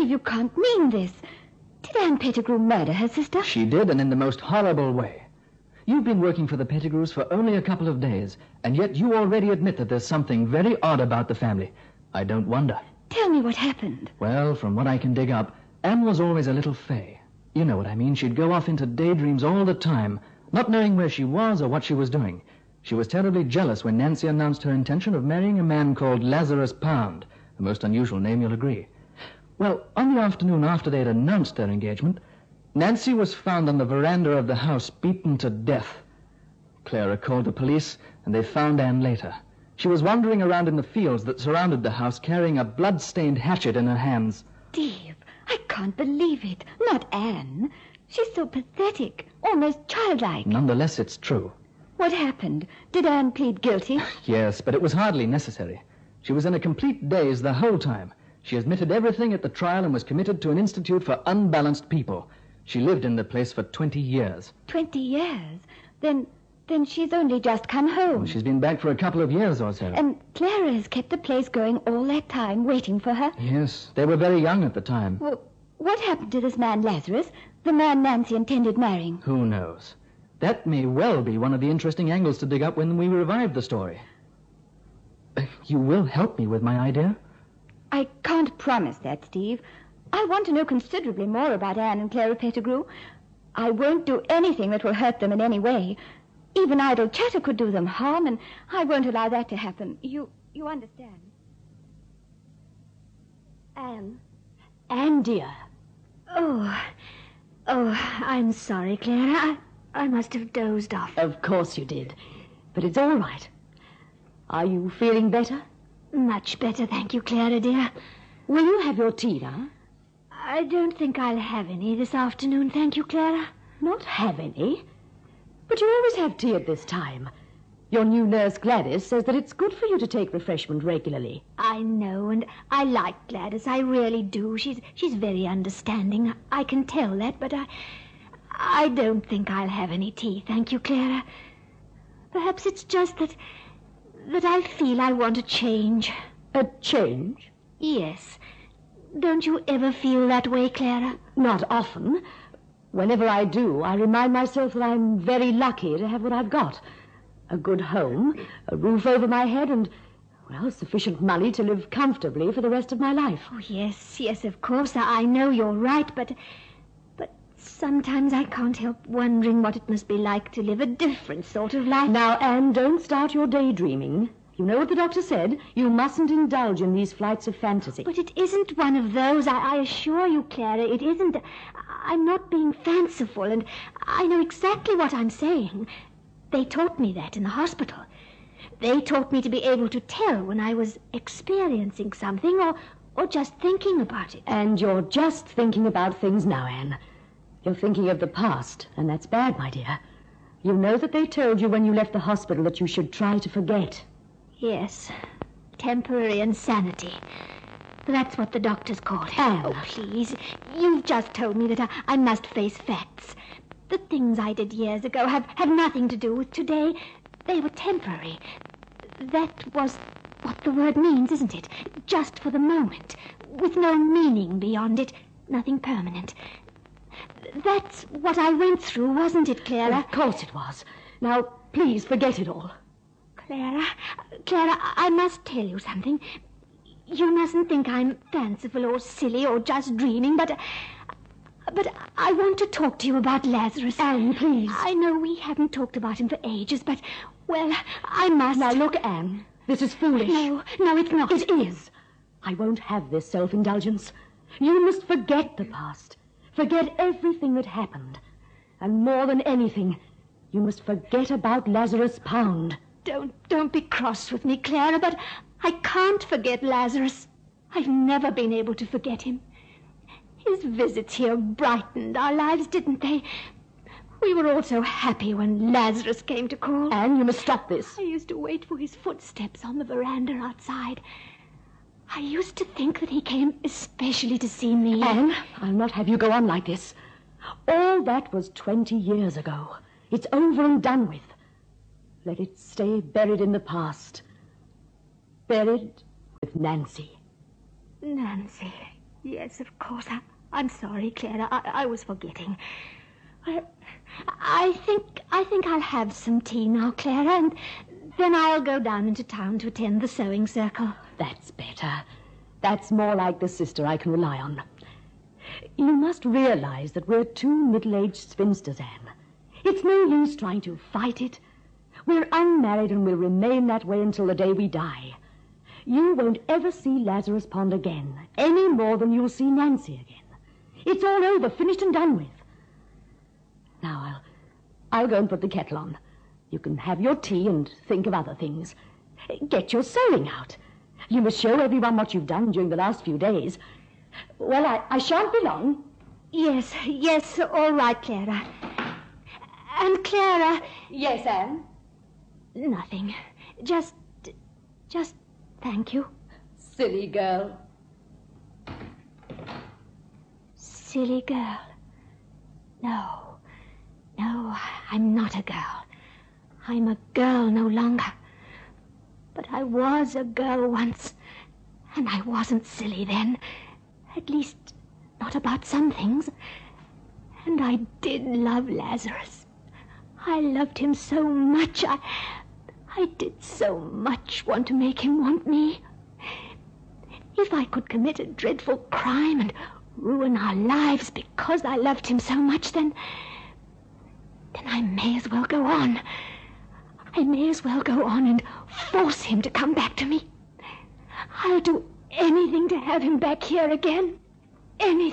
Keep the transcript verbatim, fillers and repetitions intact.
Steve, you can't mean this. Did Anne Pettigrew murder her sister? She did, and in the most horrible way. You've been working for the Pettigrews for only a couple of days, and yet you already admit that there's something very odd about the family. I don't wonder. Tell me what happened. Well, from what I can dig up, Anne was always a little fey. You know what I mean. She'd go off into daydreams all the time, not knowing where she was or what she was doing. She was terribly jealous when Nancy announced her intention of marrying a man called Lazarus Pound. A most unusual name, you'll agree. Well, on the afternoon after they'd announced their engagement, Nancy was found on the veranda of the house, beaten to death. Clara called the police, and they found Anne later. She was wandering around in the fields that surrounded the house, carrying a blood-stained hatchet in her hands. Steve, I can't believe it. Not Anne. She's so pathetic, almost childlike. Nonetheless, it's true. What happened? Did Anne plead guilty? Yes, but it was hardly necessary. She was in a complete daze the whole time. She admitted everything at the trial and was committed to an institute for unbalanced people. She lived in the place for twenty years. Twenty years? Then then she's only just come home. Well, she's been back for a couple of years or so. And Clara has kept the place going all that time, waiting for her? Yes, they were very young at the time. Well, what happened to this man Lazarus, the man Nancy intended marrying? Who knows? That may well be one of the interesting angles to dig up when we revive the story. Uh, you will help me with my idea? I can't promise that, Steve. I want to know considerably more about Anne and Clara Pettigrew. I won't do anything that will hurt them in any way. Even idle chatter could do them harm, and I won't allow that to happen. You you understand? Anne. Anne, dear. Oh, oh, I'm sorry, Clara. I, I must have dozed off. Of course you did. But it's all right. Are you feeling better? Much better, thank you, Clara, dear. Will you have your tea now? I don't think I'll have any this afternoon, thank you, Clara. Not have any? But you always have tea at this time. Your new nurse, Gladys, says that it's good for you to take refreshment regularly. I know, and I like Gladys. I really do. She's she's very understanding. I can tell that, but I... I don't think I'll have any tea, thank you, Clara. Perhaps it's just that... that I feel I want a change. A change? Yes. Don't you ever feel that way, Clara? Not often. Whenever I do, I remind myself that I'm very lucky to have what I've got. A good home, a roof over my head, and, well, sufficient money to live comfortably for the rest of my life. Oh, yes, yes, of course. I know you're right, but... but sometimes I can't help wondering what it must be like to live a different sort of life. Now, Anne, don't start your daydreaming. You know what the doctor said? You mustn't indulge in these flights of fantasy. But it isn't one of those. I, I assure you, Clara, it isn't. I'm not being fanciful, and I know exactly what I'm saying. They taught me that in the hospital. They taught me to be able to tell when I was experiencing something or, or just thinking about it. And you're just thinking about things now, Anne. You're thinking of the past, and that's bad, my dear. You know that they told you when you left the hospital that you should try to forget. Yes, temporary insanity. That's what the doctors call it. Anne. Oh, please. You've just told me that I, I must face facts. The things I did years ago have, have nothing to do with today. They were temporary. That was what the word means, isn't it? Just for the moment, with no meaning beyond it, nothing permanent. That's what I went through, wasn't it, Clara? Of course it was. Now, please, forget it all. Clara, Clara, I must tell you something. You mustn't think I'm fanciful or silly or just dreaming, but... But I want to talk to you about Lazarus. Anne, please. I know we haven't talked about him for ages, but, well, I must... Now, look, Anne, this is foolish. No, no, it's not. It is. I won't have this self-indulgence. You must forget the past. Forget everything that happened. And more than anything, you must forget about Lazarus Pound. Don't, don't be cross with me, Clara, but I can't forget Lazarus. I've never been able to forget him. His visits here brightened our lives, didn't they? We were all so happy when Lazarus came to call. Anne, you must stop this. I used to wait for his footsteps on the veranda outside. I used to think that he came especially to see me. Anne, I'll not have you go on like this. All that was twenty years ago. It's over and done with. Let it stay buried in the past. Buried with Nancy. Nancy. Yes, of course. I, I'm sorry, Clara. I, I was forgetting. I, I think I think I'll have some tea now, Clara, and then I'll go down into town to attend the sewing circle. That's better. That's more like the sister I can rely on. You must realize that we're two middle-aged spinsters, Anne. It's no use trying to fight it. We're unmarried and will remain that way until the day we die. You won't ever see Lazarus Pond again, any more than you'll see Nancy again. It's all over, finished and done with. Now, I'll, I'll go and put the kettle on. You can have your tea and think of other things. Get your sewing out. You must show everyone what you've done during the last few days. Well, I, I shan't be long. Yes, yes, all right, Clara. And Clara... Yes, Anne? Nothing. Just, just thank you. Silly girl. Silly girl. No, no, I'm not a girl. I'm a girl no longer. But I was a girl once, and I wasn't silly then. At least, not about some things. And I did love Lazarus. I loved him so much. I, I did so much want to make him want me. If I could commit a dreadful crime and ruin our lives because I loved him so much, then... then I may as well go on. I may as well go on and force him to come back to me. I'll do anything to have him back here again. Anything.